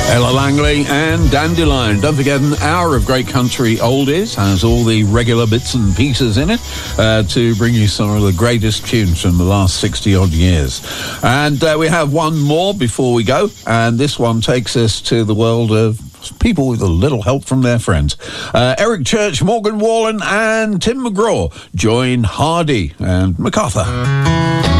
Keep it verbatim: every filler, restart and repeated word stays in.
Ella Langley and Dandelion. Don't forget, an hour of great country oldies has all the regular bits and pieces in it uh, to bring you some of the greatest tunes from the last sixty-odd years. And uh, we have one more before we go, and this one takes us to the world of people with a little help from their friends. Uh, Eric Church, Morgan Wallen and Tim McGraw join Hardy and MacArthur.